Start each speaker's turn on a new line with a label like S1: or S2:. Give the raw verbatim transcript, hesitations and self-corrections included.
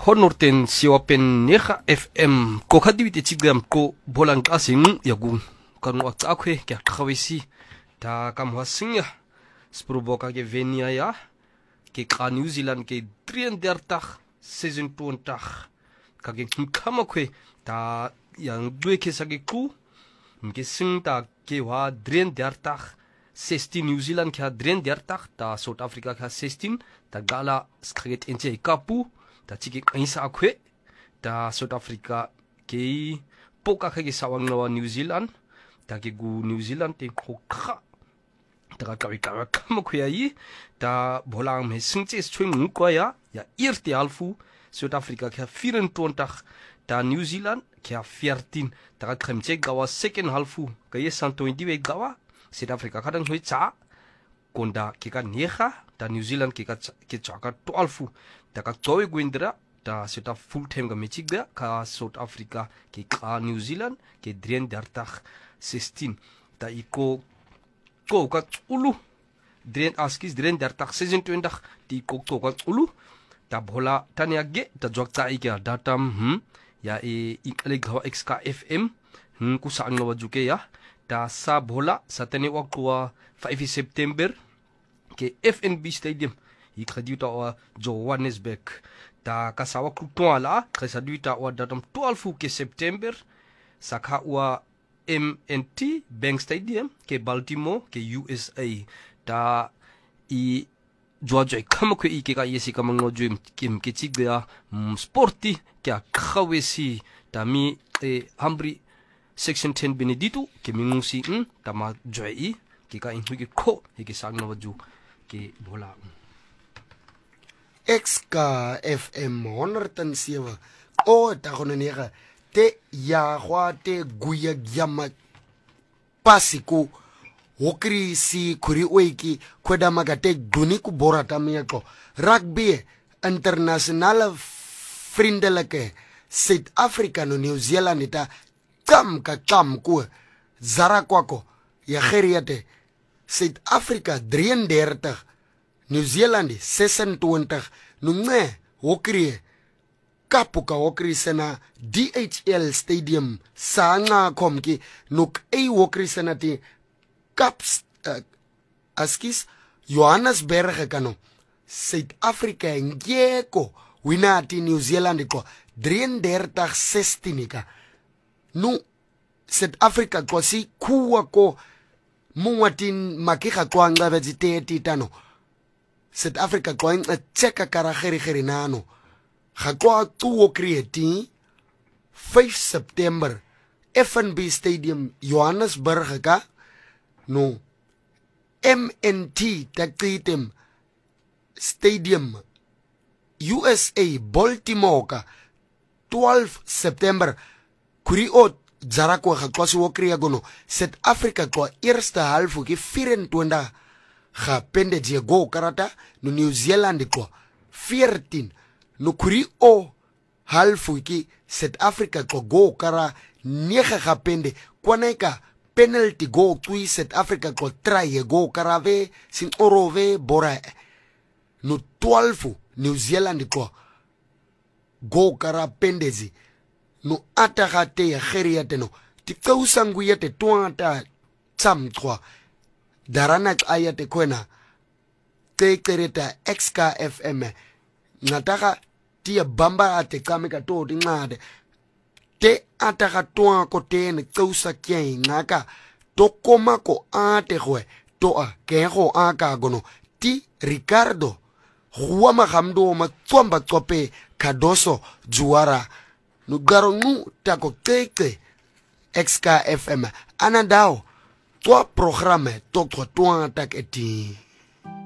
S1: Honorten siwapen nega F M ko khadiwite tigam ko bolan kasing yagun kan wakta akwe kya khawisi ta kam hasinya sproboka ke venia ya ke ka New Zealand ke drieëndertig sesentwintig ka ke kama kwe ta yang dwe ke sa ke ku ke sing ta ke wa drieëndertig sestien New Zealand ke drieëndertig ta South Africa ke sestien ta gala skret inche kapu ta chiki kaisa akwe ta South Africa ke poka ke sawang nawa New Zealand ta ke gu New Zealand te khokha ta ka kawi ka kam khya yi ta bolang me singche swing ko ya ya eerste halfu South Africa ke vyerentwintig ta New Zealand ke veertien ta ka khamche gawa second halfu ka ye santointi we gawa South Africa kadang hoi cha konda ke ka nega ta New Zealand ke ka ke cha ka twaalf ta ka toy gwindra ta seta full time ga mechig da ka South Africa ke ka New Zealand ke drieëndertig sestien ta iko ko ka ulu dren askis drieëndertig sesentwintig ti ko to ka ulu ta bola tania ge ta jokta ike datam hm ya e ikale gawa X K F M hm ku sa ngwa juke ya ta sa bola sa tani wakwa five September ke F N B Stadium ikhadiuta wa Johannesburg ta kasawa kutwala khasadiuta wa datum twaalf ke September sakha wa M N T Bank Stadium ke Baltimore ke U S A ta i Georgia kama ko ike ka yesi kama ngojum kim ke chigya sporti ke khawesi ta mi e hambri section ten Benedito ke mingusi n tama joy ke ka inhu ke ko ke sagna waju ke bola
S2: X K F M honderd en sewe o ta gone nega te ya gwa te guya gyama pasiko hokri si kuri oiki kweda magate duni ku borata meko rugby internasionale vriendelike South Africa no New Zealand ta kam ka kam ku zara kwako ya geriate South Africa drieëndertig New Zealand sesentwintig nungwe hokri kapuka hokri sena D H L Stadium sanga komki nuk ei hokri sena ti kaps uh, askis Johannesburg kano South Africa ngeko winati New Zealand ko drieëndertig sestien ka nu South Africa ko si kuwa ko mungwatin makika kwa ngabe ziteti tano South Africa kwa a cheka kara geri geri nano ga kwa tuwo creati five September F N B Stadium Johannesburg ka no M N T taktitem Stadium U S A Baltimore ka twaalf September kuri o zara kwa ga kwa so kria gono South Africa kwa eerste halfu ki vyerentwintig ga pende je go karata no New Zealand kwa veertien no kuri o halfu ki South Africa kwa go kara nege ga pende kwa neka penalty go tui South Africa kwa try go kara ve sin orove bora no twaalf New Zealand kwa go kara pendezi no atagate ya geriate no ti kausangu yete twanta tsam twa darana ayate kwena te kereta X K F M nataka tia bamba ate kameka to dingade te ataka twa ko ten kausa kye ngaka to koma ko ate gwe to a ke go aka gono ti Ricardo huwa magamdo matswamba tsope kadoso juara no garo nu tako teke X K F M anandao toi programme tok toi tak eti